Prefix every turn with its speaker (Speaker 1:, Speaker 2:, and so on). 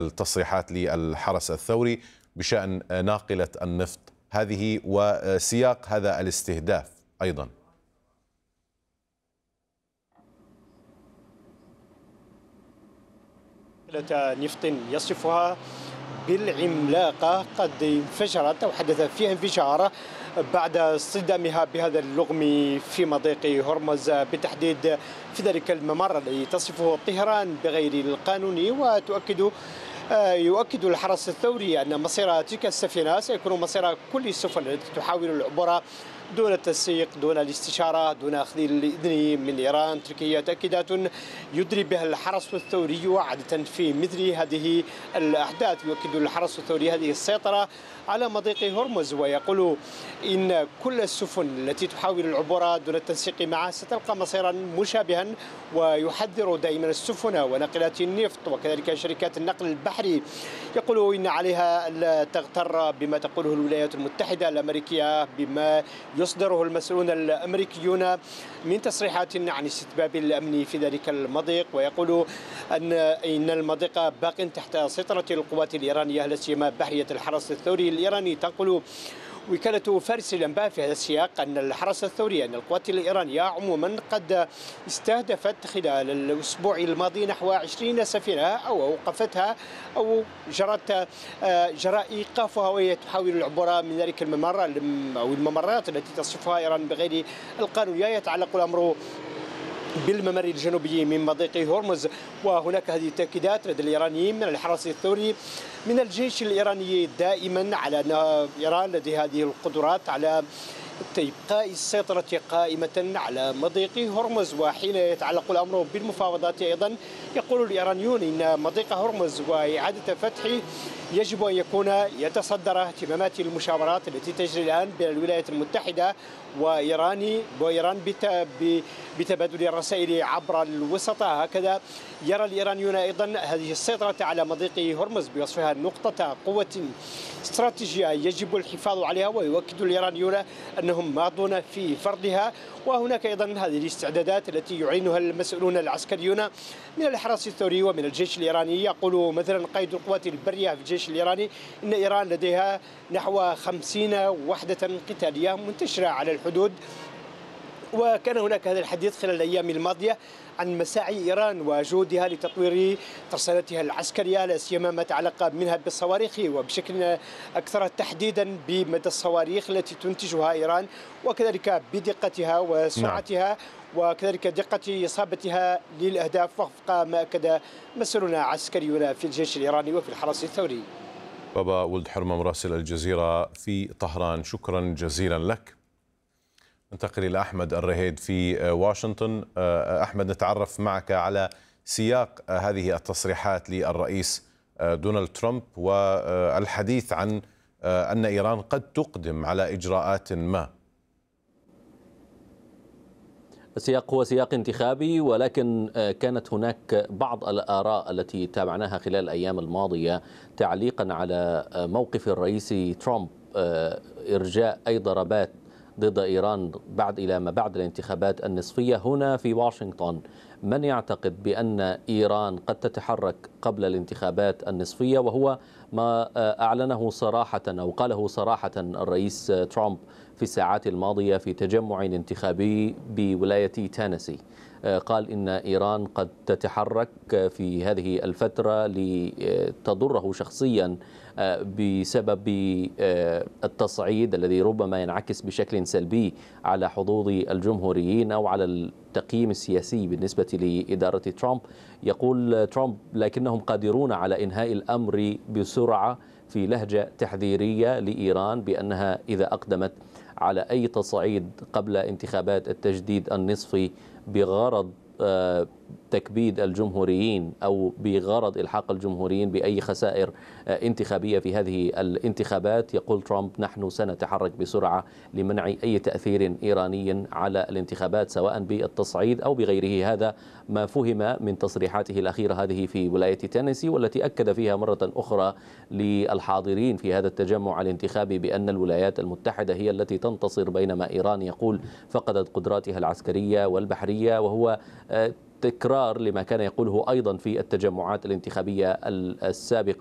Speaker 1: التصريحات للحرس الثوري بشأن ناقلة النفط هذه وسياق هذا الاستهداف أيضا.
Speaker 2: نفط يصفها بالعملاقة قد انفجرت أو حدث فيها انفجار بعد اصطدامها بهذا اللغم في مضيق هرمز، بالتحديد في ذلك الممر الذي تصفه طهران بغير القانوني. يؤكد الحرس الثوري أن مصير تلك السفينة سيكون مصير كل السفن التي تحاول العبور دون التنسيق، دون الاستشارة، دون أخذ الإذن من إيران. تلك هي تأكيدات يدري بها الحرس الثوري عادة في مثل هذه الأحداث. يؤكد الحرس الثوري هذه السيطرة على مضيق هرمز، ويقول إن كل السفن التي تحاول العبور دون التنسيق معه ستلقى مصيرا مشابها، ويحذر دائما السفن وناقلات النفط وكذلك شركات النقل البحري. يقول إن عليها ألا تغتر بما تقوله الولايات المتحدة الأمريكية، بما يصدره المسؤولون الأمريكيون من تصريحات عن استتباب الأمن في ذلك المضيق. ويقول إن المضيق باق تحت سيطرة القوات الإيرانية، لا سيما بحرية الحرس الثوري الإيراني. تنقل وكالة فارس الأنباء في هذا السياق أن الحرس الثوري أن القوات الإيرانية عموما قد استهدفت خلال الأسبوع الماضي نحو 20 سفينة أو أوقفتها أو جرى إيقافها وهي تحاول العبور من ذلك الممر أو الممرات التي تصفها إيران بغير القانونية. يتعلق الأمر بالممر الجنوبي من مضيق هرمز، وهناك هذه التأكيدات لدى الإيرانيين من الحرس الثوري من الجيش الإيراني دائما على أن إيران لديها هذه القدرات على إبقاء السيطرة قائمة على مضيق هرمز. وحين يتعلق الأمر بالمفاوضات أيضا يقول الإيرانيون إن مضيق هرمز وإعادة فتحه يجب أن يكون يتصدر اهتمامات المشاورات التي تجري الآن بين الولايات المتحدة وإيران بتبادل الرسائل عبر الوسطاء. هكذا يرى الإيرانيون أيضا هذه السيطرة على مضيق هرمز بوصفها نقطة قوة استراتيجية يجب الحفاظ عليها، ويؤكد الإيرانيون أنهم ماضون في فرضها. وهناك أيضا هذه الاستعدادات التي يعلنها المسؤولون العسكريون من الحرس الثوري ومن الجيش الإيراني. يقول مثلا قائد القوات البرية في الجيش الإيراني إن إيران لديها نحو 50 وحدة قتالية منتشرة على الحدود. وكان هناك هذا الحديث خلال الأيام الماضية عن مساعي إيران وجهودها لتطوير ترسانتها العسكرية، لا سيما ما يتعلق منها بالصواريخ، وبشكل أكثر تحديدا بمدى الصواريخ التي تنتجها إيران، وكذلك بدقتها وسرعتها وكذلك دقة إصابتها للأهداف، وفق ما أكد مسؤولون عسكريون في الجيش الإيراني وفي الحرس الثوري.
Speaker 1: بابا ولد حرمة مراسل الجزيرة في طهران، شكرا جزيلا لك. ننتقل إلى أحمد الرهيد في واشنطن. أحمد، نتعرف معك على سياق هذه التصريحات للرئيس دونالد ترامب والحديث عن أن إيران قد تقدم على إجراءات ما.
Speaker 3: السياق هو سياق انتخابي، ولكن كانت هناك بعض الآراء التي تابعناها خلال الأيام الماضية تعليقا على موقف الرئيس ترامب إرجاء أي ضربات ضد إيران إلى ما بعد الانتخابات النصفية هنا في واشنطن. من يعتقد بأن إيران قد تتحرك قبل الانتخابات النصفية، وهو ما أعلنه صراحة أو قاله صراحة الرئيس ترامب في الساعات الماضية في تجمع انتخابي بولاية تينيسي. قال إن إيران قد تتحرك في هذه الفترة لتضره شخصيا بسبب التصعيد الذي ربما ينعكس بشكل سلبي على حظوظ الجمهوريين أو على التقييم السياسي بالنسبة لإدارة ترامب. يقول ترامب لكنهم قادرون على إنهاء الأمر بسرعة، في لهجة تحذيرية لإيران بأنها إذا أقدمت على أي تصعيد قبل انتخابات التجديد النصفي بغرض تكبيد الجمهوريين أو بغرض إلحاق الجمهوريين بأي خسائر انتخابية في هذه الانتخابات، يقول ترامب نحن سنتحرك بسرعة لمنع أي تأثير إيراني على الانتخابات سواء بالتصعيد أو بغيره. هذا ما فهم من تصريحاته الأخيرة هذه في ولاية تينيسي، والتي أكد فيها مرة أخرى للحاضرين في هذا التجمع الانتخابي بأن الولايات المتحدة هي التي تنتصر، بينما إيران يقول فقدت قدراتها العسكرية والبحرية، وهو تكرار لما كان يقوله أيضا في التجمعات الانتخابية السابقة.